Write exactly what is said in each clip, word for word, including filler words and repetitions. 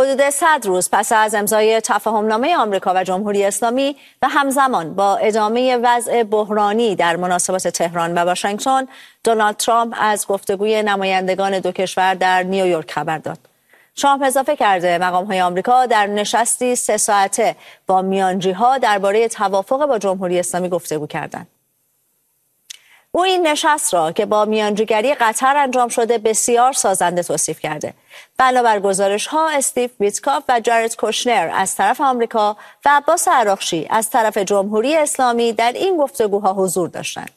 حدود صد روز پس از امضای تفاهمنامه آمریکا و جمهوری اسلامی و همزمان با ادامه وضع بحرانی در مناسبات تهران و واشنگتن، دونالد ترامپ از گفتگوی نمایندگان دو کشور در نیویورک خبر داد. ترامپ اضافه کرده مقام‌های آمریکا در نشستی سه ساعته با میانجی‌ها درباره توافق با جمهوری اسلامی گفتگو کردند. او این نشست را که با میانجیگری قطر انجام شده بسیار سازنده توصیف کرده. بنابر گزارش‌ها استیو ویتکاف و جارد کوشنر از طرف آمریکا و عباس عراقچی از طرف جمهوری اسلامی در این گفتگوها حضور داشتند.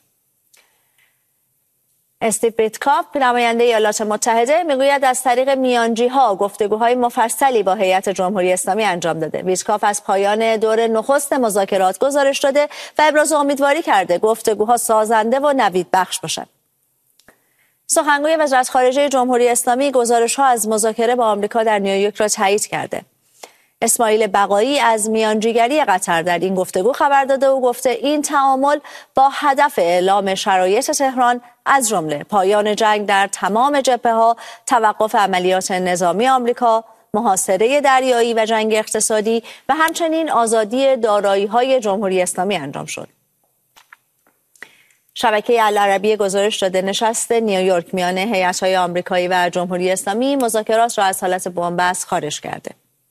استیو ویتکاف نماینده ایالات متحده میگوید از طریق میانجی‌ها گفتگوهای مفصلی با هیئت جمهوری اسلامی انجام داده. ویتکاف از پایان دور نخست مذاکرات گزارش داده و ابراز امیدواری کرده گفتگوها سازنده و نوید بخش باشد. سخنگوی وزارت خارجه جمهوری اسلامی گزارش‌ها از مذاکره با آمریکا در نیویورک را تایید کرده. اسماعیل بقایی از میانجیگری قطر در این گفتگو خبر داده و گفته این تعامل با هدف اعلام شرایط تهران از جمله پایان جنگ در تمام جبهه‌ها، توقف عملیات نظامی آمریکا، محاصره دریایی و جنگ اقتصادی و همچنین آزادی دارایی‌های جمهوری اسلامی انجام شد. شبکه العربیه گزارش داده نشست نیویورک میان هیئت‌های آمریکایی و جمهوری اسلامی مذاکرات را از حالت بن‌بست خارج کرده.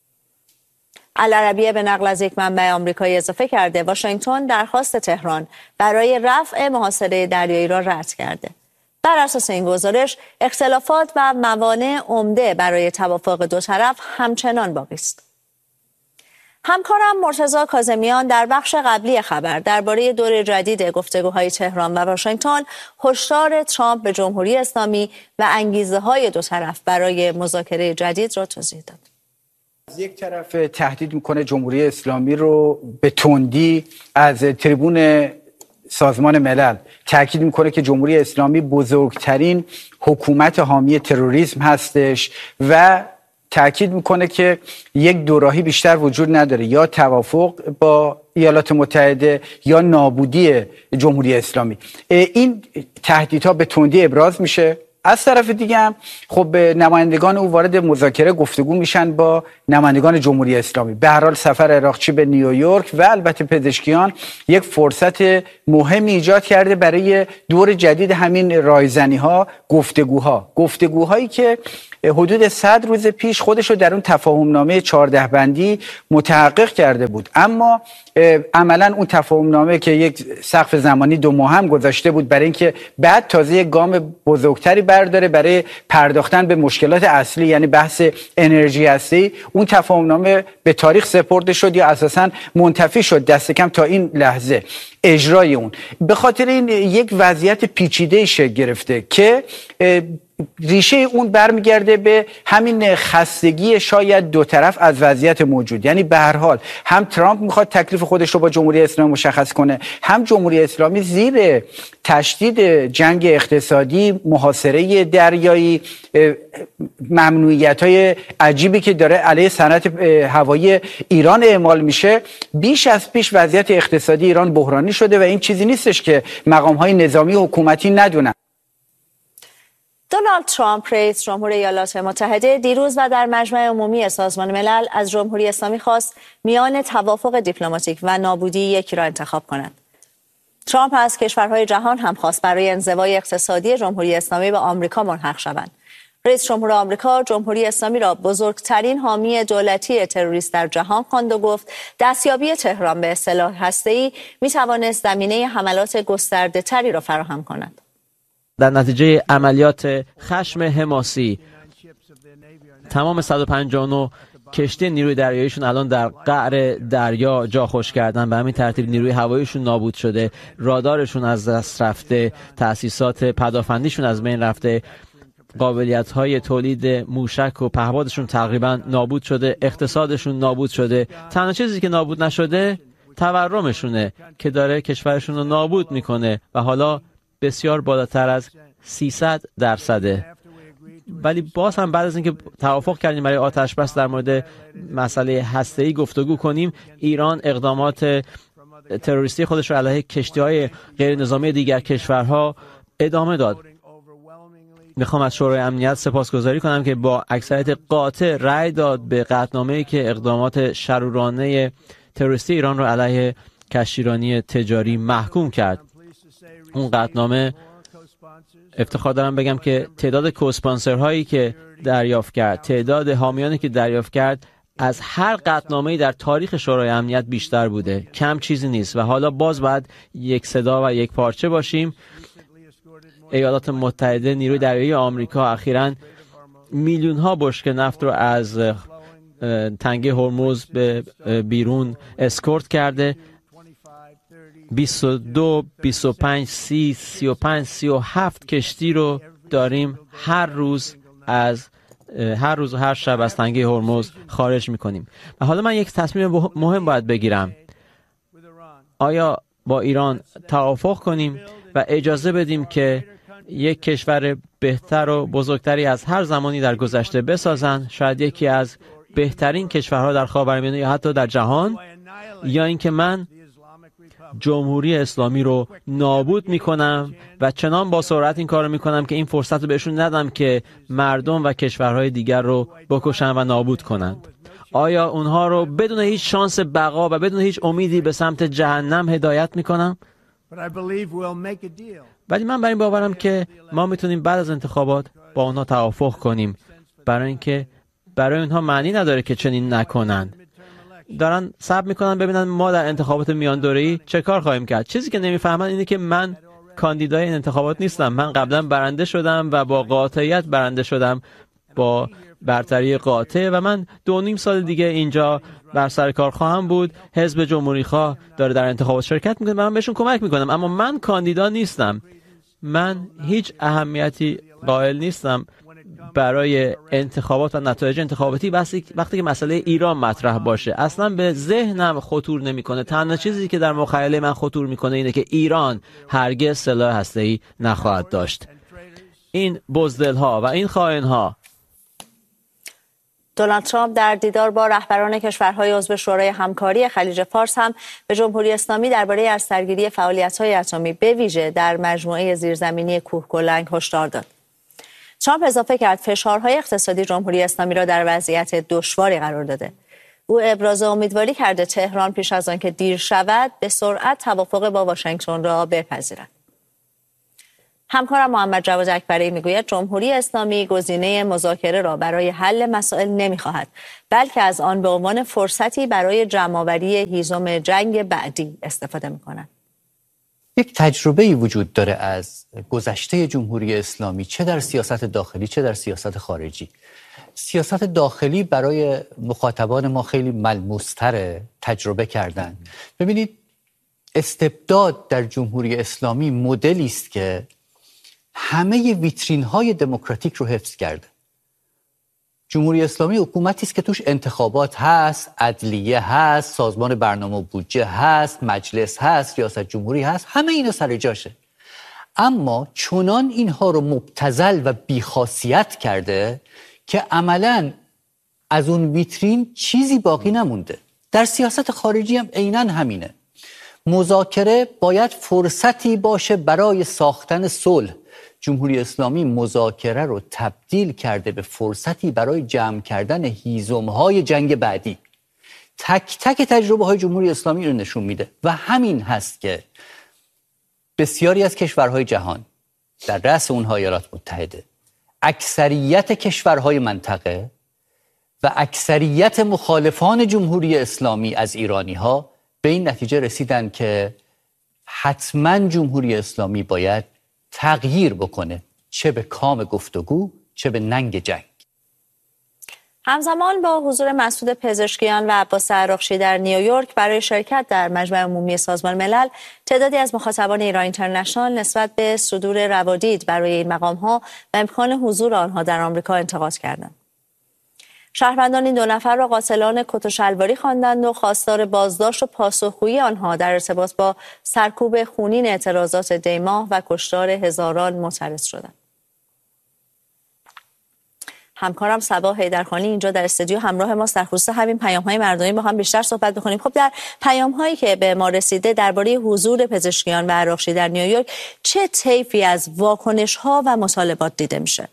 العربیه به نقل از یک منبع آمریکایی اضافه کرده واشنگتن درخواست تهران برای رفع محاصره دریایی را رد کرده. بر اساس این گزارش اختلافات و موانع عمده برای توافق دو طرف همچنان باقی است. همکارم مرتضی کاظمیان در بخش قبلی خبر درباره دور جدید گفتگوهای تهران و واشنگتن هشدار ترامپ به جمهوری اسلامی و انگیزه‌های دو طرف برای مذاکره جدید را توضیح داد. از یک طرف تهدید میکنه جمهوری اسلامی رو به تندی از تریبون سازمان ملل تاکید میکنه که جمهوری اسلامی بزرگترین حکومت حامی تروریسم هستش و تاکید میکنه که یک دوراهی بیشتر وجود نداره، یا توافق با ایالات متحده یا نابودی جمهوری اسلامی. این تهدیدها به تندی ابراز میشه. از طرف دیگه هم خب نمایندگان او وارد مذاکره گفتگو میشن با نمایندگان جمهوری اسلامی. به هر حال سفر عراقچی به نیویورک و البته پزشکیان یک فرصت مهمی ایجاد کرده برای دور جدید همین رایزنی ها، گفتگوها گفتگوهایی که حدود صد روز پیش خودش رو در اون تفاهمنامه چهارده بندی متحقق کرده بود، اما عملا اون تفاهمنامه که یک سقف زمانی دو ماه هم گذاشته بود برای اینکه بعد تازه یک گام بزرگتری برداره برای پرداختن به مشکلات اصلی، یعنی بحث انرژی هستی، اون تفاهمنامه به تاریخ سپرده شد یا اساساً منتفی شد دست کم تا این لحظه اجرای اون. به خاطر این یک وضعیت پیچیده شکل گرفته که ریشه اون برمیگرده به همین خستگی شاید دو طرف از وضعیت موجود. یعنی به هر حال هم ترامپ میخواد تکلیف خودش رو با جمهوری اسلامی مشخص کنه، هم جمهوری اسلامی زیر تشدید جنگ اقتصادی، محاصره دریایی، ممنوعیت‌های عجیبی که داره علیه صنعت هوایی ایران اعمال میشه، بیش از پیش وضعیت اقتصادی ایران بحرانی شده و این چیزی نیستش که مقام‌های نظامی و حکومتی ندونن. دونالد ترامپ رئیس جمهور ایالات متحده دیروز و در مجمع عمومی سازمان ملل از جمهوری اسلامی خواست میان توافق دیپلماتیک و نابودی یکی را انتخاب کند. ترامپ از کشورهای جهان هم خواست برای انزوای اقتصادی جمهوری اسلامی به آمریکا ملحق شوند. رئیس جمهور آمریکا جمهوری اسلامی را بزرگترین حامی دولتی تروریست در جهان خواند و گفت دستیابی تهران به سلاح هسته‌ای می‌توانست زمینه حملات گسترده‌تری را فراهم کند. در نتیجه عملیات خشم حماسی تمام صد و پنجاه و نه کشتی نیروی دریاییشون الان در قعر دریا جا خوش کردن، به همین ترتیب نیروی هواییشون نابود شده، رادارشون از دست رفته، تأسیسات پدافندیشون از بین رفته، قابلیت‌های تولید موشک و پهپادشون تقریبا نابود شده، اقتصادشون نابود شده. تنها چیزی که نابود نشده تورمشونه که داره کشورشون رو نابود میکنه و حالا بسیار بالاتر از سیصد درصده. ولی باز هم بعد از اینکه توافق کردیم برای آتش بس در مورد مسئله هسته‌ای گفتگو کنیم، ایران اقدامات تروریستی خودش رو علیه کشتی‌های غیر نظامی دیگر کشورها ادامه داد. میخوام از شورای امنیت سپاسگزاری کنم که با اکثریت قاطع رأی داد به قطعنامه‌ای که اقدامات شرورانه تروریستی ایران رو علیه کشتیرانی تجاری محکوم کرد. اون قطعنامه افتخار دارم بگم که تعداد کوسپانسرهایی که دریافت کرد، تعداد حامیانی که دریافت کرد از هر قطعنامه‌ای در تاریخ شورای امنیت بیشتر بوده. کم چیزی نیست و حالا باز باید یک صدا و یک پارچه باشیم. ایالات متحده، نیروی دریایی آمریکا اخیراً میلیون ها بشکه نفت رو از تنگه هرمز به بیرون اسکورت کرده. بیست و دو، بیست و پنج، سی، سی و پنج، سی و هفت کشتی رو داریم هر روز از هر روز و هر شب از تنگه هرمز خارج میکنیم. و حالا من یک تصمیم مهم باید بگیرم. آیا با ایران توافق کنیم و اجازه بدیم که یک کشور بهتر و بزرگتری از هر زمانی در گذشته بسازن، شاید یکی از بهترین کشورها در خاورمیانه یا حتی در جهان، یا اینکه من جمهوری اسلامی رو نابود میکنم و چنان با سرعت این کار رو میکنم که این فرصت رو بهشون ندم که مردم و کشورهای دیگر رو بکشن و نابود کنند. آیا اونها رو بدون هیچ شانس بقا و بدون هیچ امیدی به سمت جهنم هدایت میکنم؟ ولی من بر این باورم که ما میتونیم بعد از انتخابات با اونها توافق کنیم، برای اینکه برای اونها معنی نداره که چنین نکنند. دارن صبر میکنن ببینن ما در انتخابات میان دوره‌ای چه کار خواهیم کرد. چیزی که نمیفهمن اینه که من کاندیدای این انتخابات نیستم. من قبلا برنده شدم و با قاطعیت برنده شدم، با برتری قاطع، و من دو نیم سال دیگه اینجا بر سر کار خواهم بود. حزب جمهوری خواه داره در انتخابات شرکت میکنه، من بهشون کمک میکنم، اما من کاندیدا نیستم. من هیچ اهمیتی قائل نیستم برای انتخابات و نتایج انتخاباتی وقتی که مسئله ایران مطرح باشه. اصلا به ذهنم خطور نمیکنه. تنها چیزی که در مخیله من خطور میکنه اینه که ایران هرگز سلاح هسته‌ای نخواهد داشت. این بزدل‌ها و این خائن‌ها. دونالد ترامپ در دیدار با رهبران کشورهای عضو شورای همکاری خلیج فارس هم به جمهوری اسلامی درباره از سرگیری فعالیت‌های اتمی به ویژه در مجموعه زیرزمینی کوهگلنگ هشدار داد. ترامپ اضافه کرد فشارهای اقتصادی جمهوری اسلامی را در وضعیت دشواری قرار داده. او ابراز امیدواری کرده تهران پیش از آنکه دیر شود به سرعت توافق با واشنگتن را بپذیرد. همکارم محمد جواد اکبری میگوید جمهوری اسلامی گزینه مذاکره را برای حل مسائل نمیخواهد، بلکه از آن به عنوان فرصتی برای جمع‌آوری هیزم جنگ بعدی استفاده میکند. یک تجربه‌ای وجود داره از گذشته جمهوری اسلامی، چه در سیاست داخلی چه در سیاست خارجی. سیاست داخلی برای مخاطبان ما خیلی ملموس‌تره، تجربه کردن. ببینید استبداد در جمهوری اسلامی مدلی است که همه ویترین‌های دموکراتیک رو حفظ کرده. جمهوری اسلامی حکومتی است که توش انتخابات هست، عدلیه هست، سازمان برنامه و بودجه هست، مجلس هست، ریاست جمهوری هست، همه اینا سر جاشه. اما چنان اینها رو مبتذل و بیخاصیت کرده که عملاً از اون ویترین چیزی باقی نمونده. در سیاست خارجی هم عیناً همینه. مذاکره باید فرصتی باشه برای ساختن صلح. جمهوری اسلامی مذاکره رو تبدیل کرده به فرصتی برای جمع کردن هیزم‌های جنگ بعدی. تک تک تجربه های جمهوری اسلامی رو نشون میده و همین هست که بسیاری از کشورهای جهان، در رأس اونها ایالات متحده، اکثریت کشورهای منطقه و اکثریت مخالفان جمهوری اسلامی از ایرانی ها به این نتیجه رسیدن که حتما جمهوری اسلامی باید تغییر بکنه، چه به کام گفتگو چه به ننگ جنگ. همزمان با حضور مسعود پزشکیان و عباس عراقچی در نیویورک برای شرکت در مجمع عمومی سازمان ملل، تعدادی از مخاطبان ایران اینترنشنال نسبت به صدور روادید برای این مقام‌ها و امکان حضور آنها در آمریکا انتقاد کردند. شهروندان این دو نفر را قاتلان کت و شلواری خواندند و خواستار بازداشت و پاسخگویی آنها در ارتباط با سرکوب خونین اعتراضات دیماه و کشتار هزاران معترض شدند. همکارم صبا حیدرخانی اینجا در استودیو همراه ماست در خصوص همین پیام‌های مردمی با هم بیشتر صحبت بکنیم. خب در پیام‌هایی که به ما رسیده درباره حضور پزشکیان و عراقچی در نیویورک چه طیفی از واکنش‌ها و مطالبات دیده میشه؟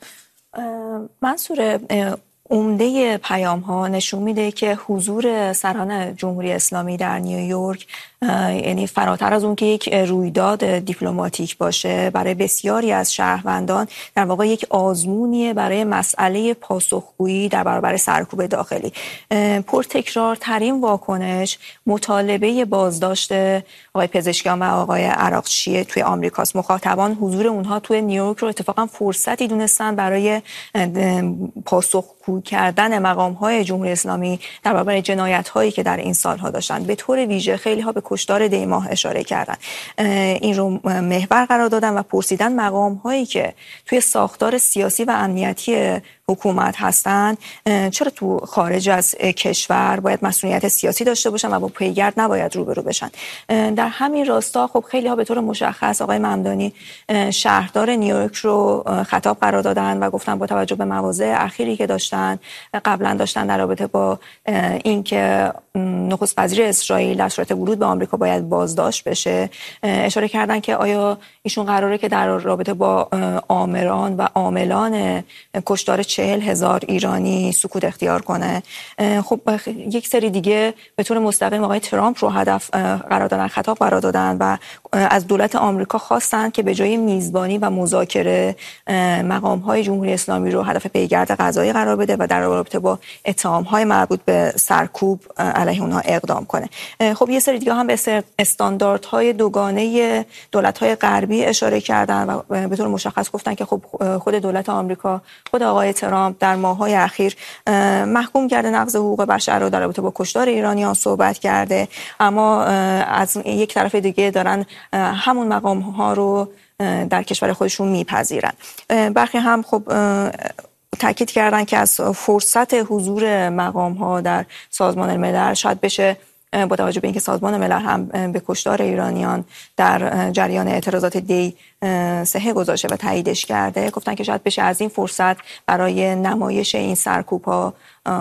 منصور، عمده پیام ها نشون میده که حضور سران جمهوری اسلامی در نیویورک یعنی فراتر از اون که یک رویداد دیپلماتیک باشه، برای بسیاری از شهروندان در واقع یک آزمونیه برای مسئله پاسخگویی در برابر سرکوب داخلی. پرتکرارترین واکنش مطالبه بازداشت آقای پزشکیان و آقای عراقچی توی آمریکاست. مخاطبان حضور اونها توی نیویورک رو اتفاقا فرصتی دونستن برای پاسخگو کردن مقام‌های جمهوری اسلامی در برابر جنایت‌هایی که در این سال‌ها داشتن. به طور ویژه خیلی ها به کشتار دی ماه اشاره کردن، این رو محور قرار دادن و پرسیدن مقام‌هایی که توی ساختار سیاسی و امنیتی حکومت هستن چرا تو خارج از کشور باید مسئولیت سیاسی داشته باشن و با پیگرد نباید روبرو بشن. در همین راستا خب خیلی ها به طور مشخص آقای ممدانی شهردار نیویورک رو خطاب قرار دادن و گفتن با توجه به مواضع اخیری که داشتن قبلا داشتن در رابطه با اینکه نخست وزیر اسرائیل در صورت ورود به آمریکا باید بازداشت بشه، اشاره کردن که آیا ایشون قراره که در رابطه با آمران و عاملان کشتار چهل هزار ایرانی سکوت اختیار کنه. خب یک سری دیگه به طور مستقیم آقای ترامپ رو هدف قرار دادن، خطاب قرار دادن و از دولت آمریکا خواستن که به جای میزبانی و مذاکره مقام‌های جمهوری اسلامی رو هدف پیگرد قضایی قرار بده و در رابطه با اتهام‌های مربوط به سرکوب علیه اونها اقدام کنه. خب یه سری دیگه هم به استانداردهای دوگانه دولت‌های غربی اشاره کردن و به طور مشخص گفتن که خب خود دولت آمریکا، خود آقای ترامپ در ماه‌های اخیر محکوم کرده نقض حقوق بشر رو در رابطه با کشتار ایرانیان صحبت کرده، اما از یک طرف دیگه دارن همون مقام‌ها رو در کشور خودشون میپذیرن. برخی هم خب تاکید کردن که از فرصت حضور مقام‌ها در سازمان ملل شاید بشه با توجه به اینکه سازمان ملل هم به کشتار ایرانیان در جریان اعتراضات دی صحه گذاشته و تاییدش کرده، گفتن که شاید بشه از این فرصت برای نمایش این سرکوب‌ها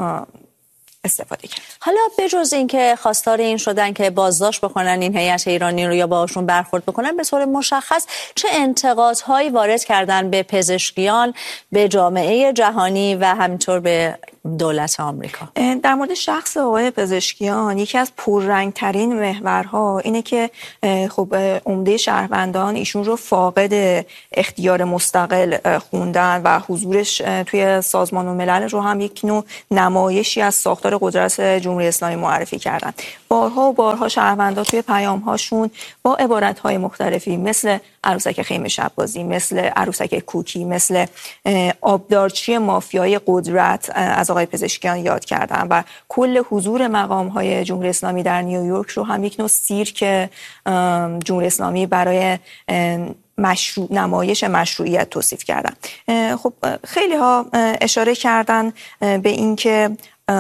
استفاده کرد. حالا بجز این که خواستار این شدن که بازداشت بکنن این هیئت ایرانی رو یا باهاشون برخورد بکنن، به طور مشخص چه انتقادهایی وارد کردن به پزشکیان، به جامعه جهانی و همینطور به دولت آمریکا؟ در مورد شخص آقای پزشکیان یکی از پررنگ‌ترین محورها اینه که خب عمده شهروندان ایشون رو فاقد اختیار مستقل خوندن و حضورش توی سازمان ملل رو هم یک نوع نمایشی از ساختار قدرت جمهوری اسلامی معرفی کردن. بارها و بارها شهروندان توی پیام‌هاشون با عبارت‌های مختلفی مثل عروسک خیمه شب بازی، مثل عروسک کوکی، مثل آبدارچی مافیای قدرت از آقای پزشکیان یاد کردن و کل حضور مقام‌های جمهوری اسلامی در نیویورک رو هم یک نوع سیرک جمهوری اسلامی برای مشروع نمایش مشروعیت توصیف کردن. خب خیلی ها اشاره کردن به اینکه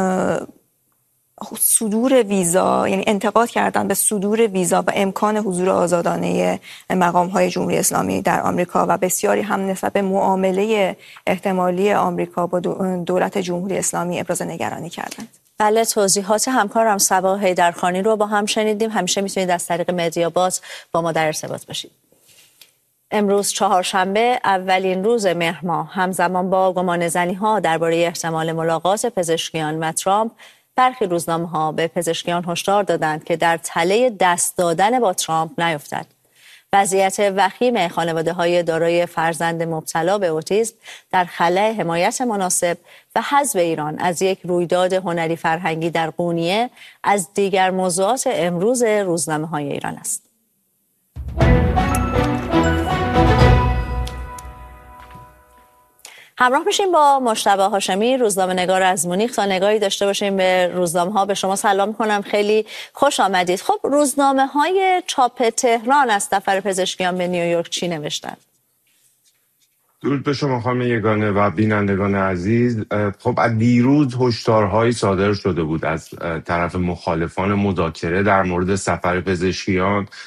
صدور ویزا، یعنی انتقاد کردن به صدور ویزا و امکان حضور آزادانه مقام‌های جمهوری اسلامی در آمریکا و بسیاری هم نسبت به معامله احتمالی آمریکا با دولت جمهوری اسلامی ابراز نگرانی کردند. بله، توضیحات همکارم صبا حیدرخانی رو با هم شنیدیم. همیشه میتونید از طریق مدیاباز با ما در ارتباط باشید. امروز چهارشنبه اولین روز مهر ماه، همزمان با گمانه‌زنی‌ها درباره احتمال ملاقات پزشکیان و ترامپ، برخی روزنامه‌ها به پزشکیان هشدار دادند که در تله دست دادن با ترامپ نیفتد. وضعیت وخیم خانواده‌های دارای فرزند مبتلا به اوتیسم در خلأ حمایت مناسب و حذف ایران از یک رویداد هنری فرهنگی در قونیه از دیگر موضوعات امروز روزنامه‌های ایران است. همراه میشیم با مجتبی هاشمی، روزنامه‌نگار از مونیخ، تا نگاهی داشته باشیم به روزنامه‌ها. به شما سلام می‌کنم، خیلی خوش آمدید. خب روزنامه‌های چاپ تهران از سفر پزشکیان به نیویورک چی نوشتند؟ درود به شما خانم یگانه و بینندگان عزیز. خب از دیروز هشدارهایی صادر شده بود از طرف مخالفان مذاکره در مورد سفر پزشکیان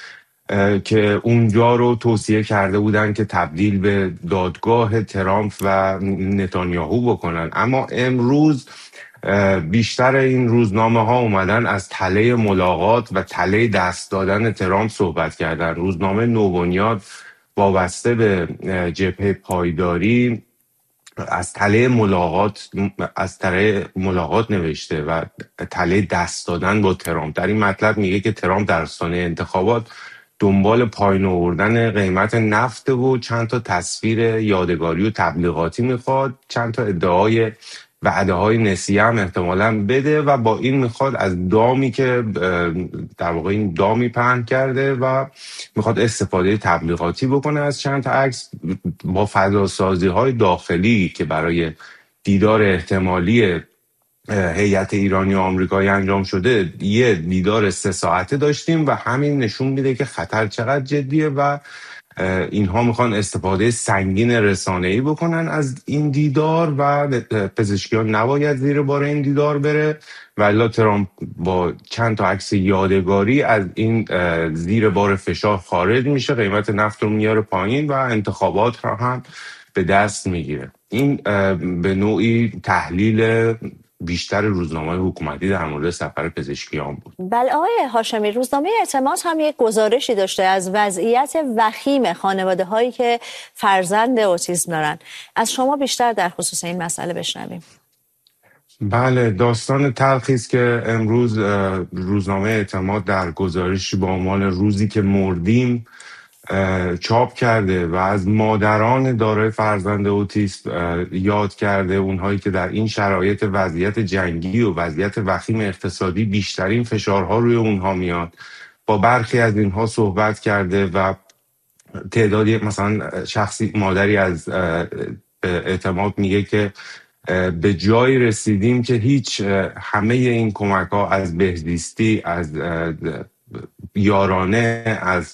که اونجا رو توصیه کرده بودن که تبدیل به دادگاه ترامپ و نتانیاهو بکنن. اما امروز بیشتر این روزنامه ها اومدن از تله ملاقات و تله دست دادن ترامپ صحبت کردن. روزنامه نوبنیاد وابسته به جبهه پایداری از تله ملاقات از تله ملاقات نوشته و تله دست دادن با ترامپ. در این مطلب میگه که ترامپ در آستانه انتخابات دنبال پایین آوردن قیمت نفت و چند تا تصویر یادگاری و تبلیغاتی میخواد، چند تا ادعای وعده های نسیه هم احتمالاً بده و با این میخواد از دامی که در واقع این دامی پهن کرده و میخواد استفاده تبلیغاتی بکنه از چند تا عکس با فضاسازی های داخلی که برای دیدار احتمالی هیئت ایرانی و آمریکایی انجام شده. یه دیدار سه ساعته داشتیم و همین نشون میده که خطر چقدر جدیه و اینها میخوان استفاده سنگین رسانه‌ای بکنن از این دیدار و پزشکیان نباید زیر بار این دیدار بره و الا ترامپ با چند تا عکس یادگاری از این زیر بار فشار خارج میشه، قیمت نفت رو میاره پایین و انتخابات را هم به دست میگیره. این به نوعی تحلیل بیشتر روزنامه‌های حکومتی در مورد سفر پزشکیان بود. بله آقای هاشمی، روزنامه اعتماد هم یک گزارشی داشته از وضعیت وخیم خانواده هایی که فرزند اوتیسم دارن. از شما بیشتر در خصوص این مسئله بشنویم. بله، داستان تلخی است که امروز روزنامه اعتماد در گزارشی با عنوان روزی که مردیم چاپ کرده و از مادران دارای فرزند اوتیسم یاد کرده، اونهایی که در این شرایط وضعیت جنگی و وضعیت وخیم اقتصادی بیشترین فشارها روی اونها میاد. با برخی از اینها صحبت کرده و تعدادی مثلا شخصی مادری از اعتماد میگه که به جایی رسیدیم که هیچ همه این کمک ها از بهزیستی، از یارانه، از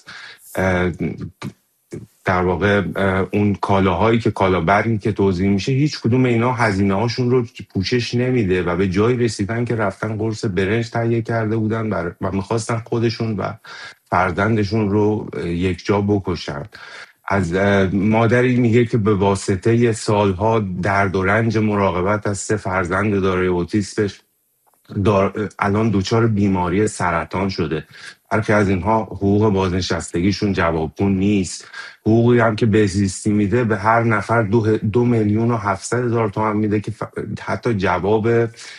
در واقع اون کالاهایی که کالابری که توزیع میشه، هیچ کدوم اینا هزینه هاشون رو پوشش نمیده و به جایی رسیدن که رفتن قرص برنج تهیه کرده بودن و میخواستن خودشون و فرزندشون رو یک جا بکشن. از مادری میگه که به واسطه سالها درد و رنج مراقبت از سه فرزند دارای اوتیسمش دار... الان دچار بیماری سرطان شده. برخی از اینها حقوق بازنشستگیشون جوابگو نیست. حقوقی هم که بهزیستی میده به هر نفر دو, دو میلیون و هفتصد هزار تومان میده که حتی جواب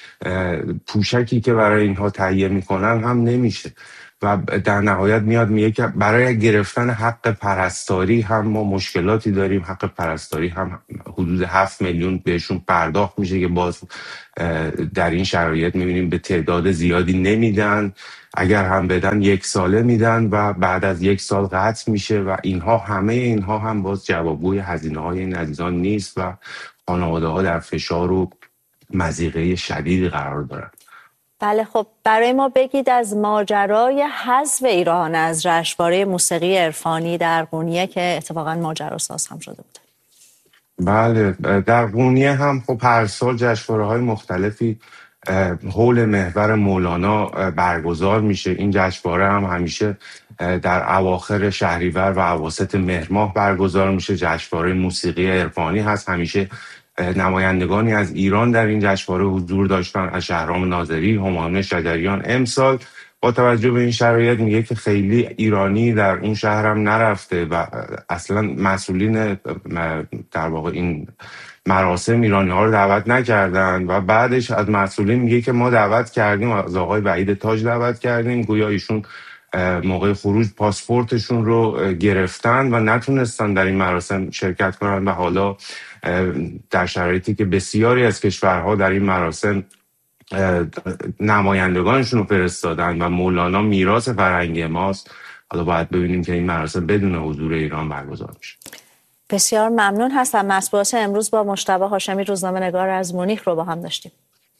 پوشکی که برای اینها تهیه میکنن هم نمیشه و در نهایت میاد میگه که برای گرفتن حق پرستاری هم ما مشکلاتی داریم. حق پرستاری هم حدود هفت میلیون بهشون پرداخت میشه که باز در این شرایط میبینیم به تعداد زیادی نمیدن. اگر هم بدن یک ساله میدن و بعد از یک سال قطع میشه و اینها همه اینها هم باز جوابگوی هزینه های این عزیزان نیست و خانواده ها در فشار و مضیقه شدیدی قرار دارن. بله، خب برای ما بگید از ماجرای حذف ایران از جشنواره موسیقی عرفانی در قونیه که اتفاقا ماجراساز هم شده بود. بله، در قونیه هم خب هر سال جشنواره‌های مختلفی حول محور مولانا برگزار میشه. این جشنواره هم همیشه در اواخر شهریور و اواسط مهر ماه برگزار میشه. جشنواره موسیقی عرفانی هست. همیشه نمایندگانی از ایران در این جشنواره حضور داشتن، از شهرام ناظری، همایون شجریان. امسال با توجه به این شرایط میگه که خیلی ایرانی در اون شهرم نرفته و اصلا مسئولین در واقع این مراسم ایرانی ها رو دعوت نکردن و بعدش از مسئولین میگه که ما دعوت کردیم، از آقای وحید تاج دعوت کردیم، گویا ایشون موقع خروج پاسپورتشون رو گرفتن و نتونستن در این مراسم شرکت کنن و حالا در شرایطی که بسیاری از کشورها در این مراسم نمایندگانشون رو فرستادن و مولانا میراث فرهنگی ماست، حالا باید ببینیم که این مراسم بدون حضور ایران برگزار میشه. بسیار ممنون هستم. مطبوعات امروز با مجتبی هاشمی روزنامه نگار از مونیخ رو با هم داشتیم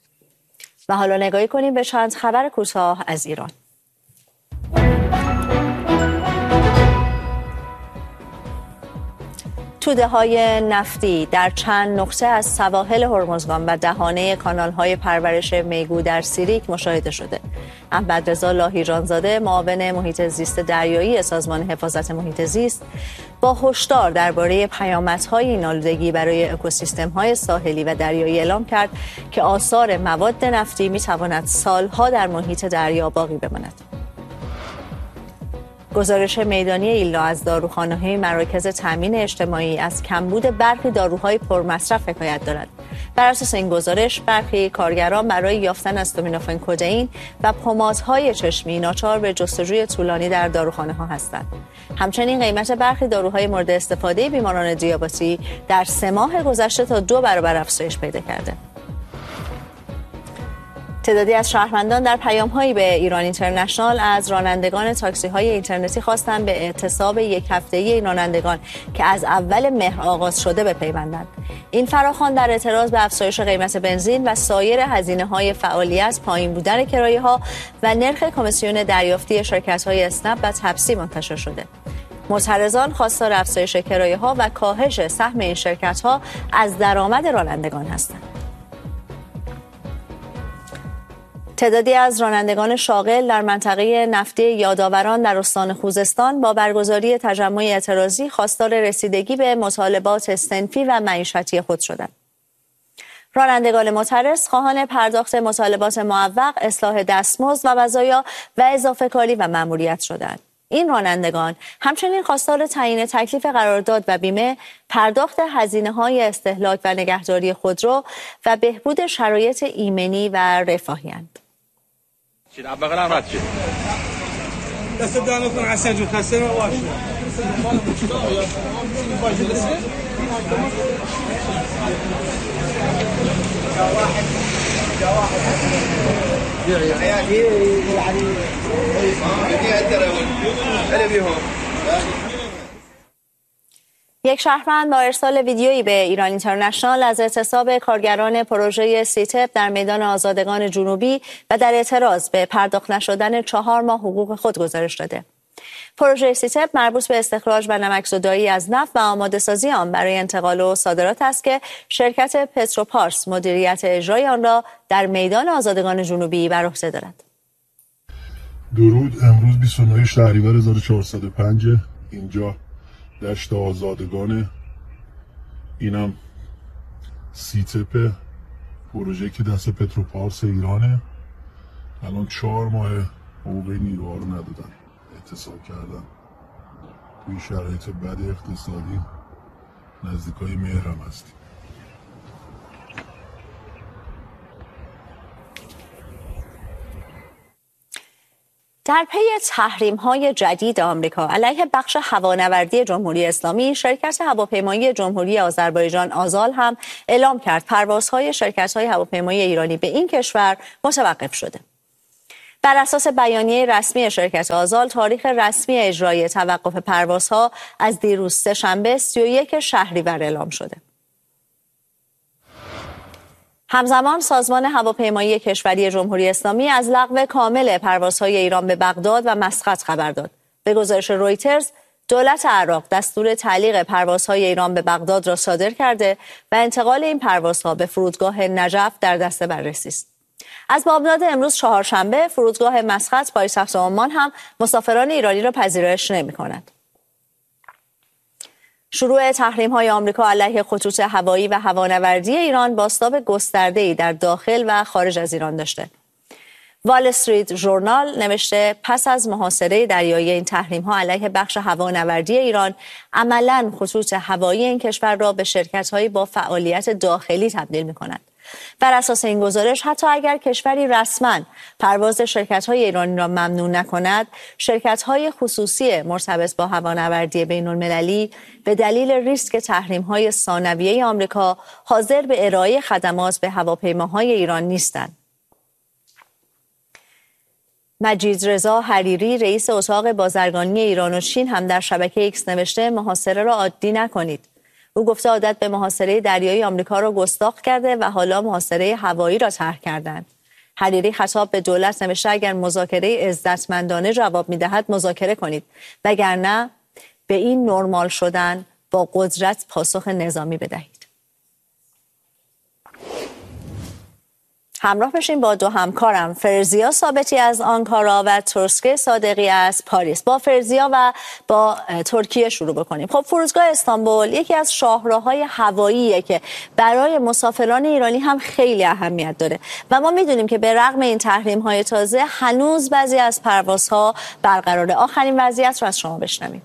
و حالا نگاهی کنیم به چند خبر کوتاه از ایران. توده های نفتی در چند نقطه از سواحل هرمزگان و دهانه کانال های پرورش میگو در سیریک مشاهده شده. احمدرضا لاهیجانزاده، معاون محیط زیست دریایی سازمان حفاظت محیط زیست، با هشدار درباره پیامدهای این آلودگی برای اکوسیستم‌های ساحلی و دریایی اعلام کرد که آثار مواد نفتی می‌تواند سالها در محیط دریا باقی بماند. گزارش میدانی ایلنا از داروخانه‌های مراکز تامین اجتماعی از کمبود برخی داروهای پرمصرف حکایت دارد. بر اساس این گزارش، برخی کارگران برای یافتن استامینوفن کدئین و پمادهای چشمی ناچار به جستجوی طولانی در داروخانه‌ها هستند. همچنین قیمت برخی داروهای مورد استفاده بیماران دیابتی در سه ماه گذشته تا دو برابر افزایش پیدا کرده. تعدادی از شهروندان در پیام‌هایی به ایران اینترنشنال از رانندگان تاکسی‌های اینترنتی خواستند به اعتصاب یک هفته‌ای این رانندگان که از اول مهر آغاز شده بپیوندند. این فراخوان در اعتراض به افزایش قیمت بنزین و سایر هزینه‌های فعالیت، پایین بودن کرایه‌ها و نرخ کمیسیون دریافتی شرکت‌های اسنپ و تپسی منتشر شده. معترضان خواستار افزایش کرایه‌ها و کاهش سهم این شرکت‌ها از درآمد رانندگان هستند. تعدادی از رانندگان شاغل در منطقه نفتی یادآوران در استان خوزستان با برگزاری تجمع اعتراضی خواستار رسیدگی به مطالبات صنفی و معیشتی خود شدند. رانندگان معترض خواهان پرداخت مطالبات معوق، اصلاح دستمزد و مزایا و اضافه کاری و مأموریت شدند. این رانندگان همچنین خواستار تعیین تکلیف قرارداد و بیمه، پرداخت هزینه‌های استهلاک و نگهداری خودرو و بهبود شرایط ایمنی و رفاهی‌اند. بغل رد شد دست دام کن حسن جون خسته نباش یک شهروند با ارسال ویدیویی به ایران اینترنشنال از اعتصاب کارگران پروژه سیتپ در میدان آزادگان جنوبی و در اعتراض به پرداخت نشدن چهار ماه حقوق خود گزارش داده. پروژه سیتپ مربوط به استخراج و نمکزدایی از نفت و آماده سازی آن برای انتقال و صادرات است که شرکت پتروپارس مدیریت اجرای آن را در میدان آزادگان جنوبی بر عهده دارد. درود. امروز بیست و نه شهریور هزار و چهارصد و پنج اینجا دشت آزادگانه. اینم سیتپ، پروژه که دست پتروپارس ایرانه. الان چهار ماه حقوق نیروها رو ندادن، اعتصاب کردن توی شرایط بد اقتصادی. نزدیکای مهر هم هستیم. در پی تحریم‌های جدید آمریکا علیه بخش هوانوردی جمهوری اسلامی، شرکت هواپیمایی جمهوری آذربایجان آزال هم اعلام کرد پروازهای شرکت‌های هواپیمایی ایرانی به این کشور متوقف شده. بر اساس بیانیه رسمی شرکت آزال، تاریخ رسمی اجرای توقف پروازها از دیروز سه‌شنبه سی و یک شهریور اعلام شده. همزمان سازمان هواپیمایی کشوری جمهوری اسلامی از لغو کامل پروازهای ایران به بغداد و مسقط خبر داد. به گزارش رویترز، دولت عراق دستور تعلیق پروازهای ایران به بغداد را صادر کرده و انتقال این پروازها به فرودگاه نجف در دست بررسی است. از بامداد امروز چهارشنبه، فرودگاه مسقط پایتخت عمان هم مسافران ایرانی را پذیرش نمی‌کند. شروع تحریم‌های آمریکا علیه خطوط هوایی و هوانوردی ایران بازتاب گسترده‌ای در داخل و خارج از ایران داشته. وال استریت ژورنال نوشته پس از محاصره دریایی این تحریم‌ها علیه بخش هوانوردی ایران، عملاً خطوط هوایی این کشور را به شرکت‌هایی با فعالیت داخلی تبدیل می‌کند. بر اساس این گزارش، حتی اگر کشوری رسما پرواز شرکت‌های ایرانی را ممنوع نکند، شرکت‌های خصوصی مرتبط با هوانوردی بین‌المللی به دلیل ریسک تحریم‌های ثانویه آمریکا حاضر به ارائه خدمات به هواپیماهای ایران نیستند. مجید رضا حریری، رئیس اتاق بازرگانی ایران و چین، هم در شبکه ایکس نوشته محاصره را عادی نکنید. او گفته عادت به محاصره دریایی آمریکا را گستاخ کرده و حالا محاصره هوایی را طرح کردند. حریری خطاب به دولت نوشته اگر مذاکره عزتمندانه جواب می‌دهد مذاکره کنید، وگرنه به این نرمال شدن با قدرت پاسخ نظامی بدهید. همراه بشین با دو همکارم، فرزیا ثابتی از آنکارا و ترسکه صادقی از پاریس. با فرزیا و با ترکیه شروع بکنیم. خب فرودگاه استانبول یکی از شاهراهای هواییه که برای مسافران ایرانی هم خیلی اهمیت داره و ما میدونیم که به رغم این تحریم‌های تازه هنوز بعضی از پروازها برقراره. آخرین وضعیت رو از شما بشنویم.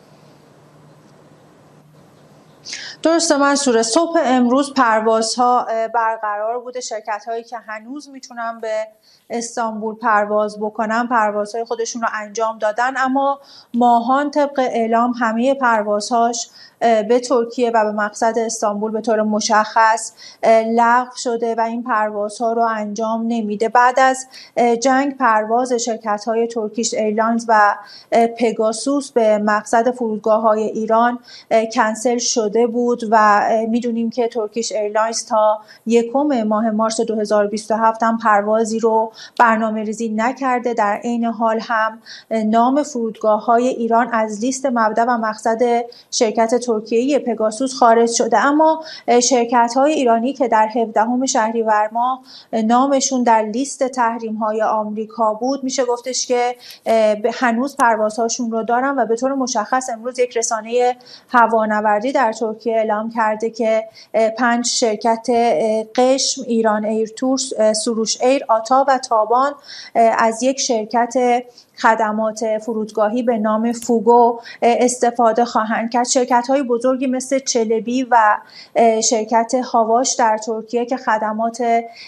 درسته منصوره، صبح امروز پروازها برقرار بوده. شرکت هایی که هنوز میتونن به استانبول پرواز بکنن پروازهای خودشون رو انجام دادن، اما ماهان طبق اعلام همه پروازهاش به ترکیه و به مقصد استانبول به طور مشخص لغو شده و این پروازها رو انجام نمیده. بعد از جنگ پرواز شرکت‌های ترکیش ایرلاینز و پگاسوس به مقصد فرودگاه‌های ایران کنسل شده بود و میدونیم که ترکیش ایرلاینز تا یکم ماه مارس دو هزار و بیست و هفت هم پروازی رو برنامه‌ریزی نکرده. در عین حال هم نام فرودگاه‌های ایران از لیست مبدا و مقصد شرکت ترکیه‌ای پگاسوس خارج شده، اما شرکت‌های ایرانی که در هفدهم شهریور ماه نامشون در لیست تحریم‌های آمریکا بود میشه گفتش که هنوز پروازهاشون رو دارن و به طور مشخص امروز یک رسانه هوانوردی در ترکیه اعلام کرده که پنج شرکت قشم، ایران ایر تورس، سروش ایر، آتا و تابان از یک شرکت خدمات فرودگاهی به نام فوگو استفاده خواهند کرد. شرکت‌های بزرگی مثل چلبی و شرکت هاواش در ترکیه که خدمات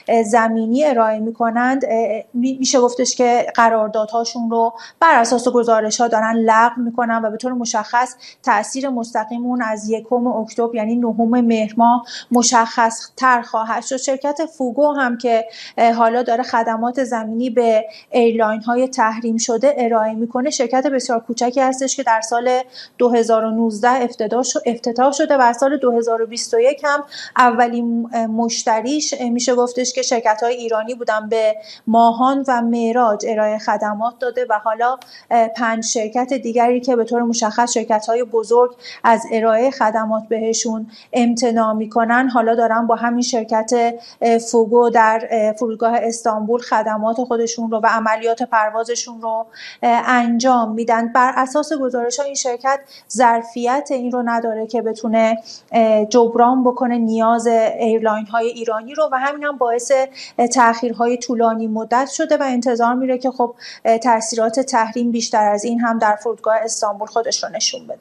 زمینی ارائه می‌کنند میشه گفتش که قراردادهاشون رو بر اساس گزارش‌ها دارن لغو می‌کنن و به طور مشخص تأثیر مستقیم اون از یکم اکتبر یعنی نهم مهر ماه مشخص تر خواهد شد. شرکت فوگو هم که حالا داره خدمات زمینی به ایرلاین‌های تحریم شده ارائه میکنه شرکت بسیار کوچکی هستش که در سال دو هزار و نوزده افتتاح شده و سال دو هزار و بیست و یک هم اولین مشتریش میشه گفتش که شرکت‌های ایرانی بودن به ماهان و معراج ارائه خدمات داده و حالا پنج شرکت دیگری که به طور مشخص شرکت‌های بزرگ از ارائه خدمات بهشون امتناع میکنن حالا دارن با همین شرکت فوگو در فرودگاه استانبول خدمات خودشون رو و عملیات پروازشون رو انجام میدن. بر اساس گزارش‌ها این شرکت ظرفیت این رو نداره که بتونه جبران بکنه نیاز ایرلاین‌های ایرانی رو و همین هم باعث تأخیرهای طولانی مدت شده و انتظار میره که خب تاثیرات تحریم بیشتر از این هم در فرودگاه استانبول خودش رو نشون بده.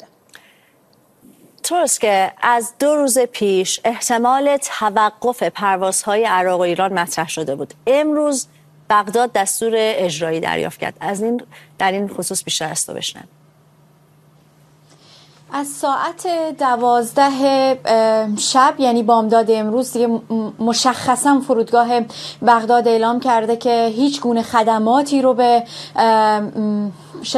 درست که از دو روز پیش احتمال توقف پروازهای عراق و ایران مطرح شده بود. امروز بغداد دستور اجرایی دریافت کرد. از این در این خصوص بیشتر از تو بشنویم. از ساعت دوازده شب یعنی بامداد امروز دیگه مشخصا فرودگاه بغداد اعلام کرده که هیچ گونه خدماتی رو به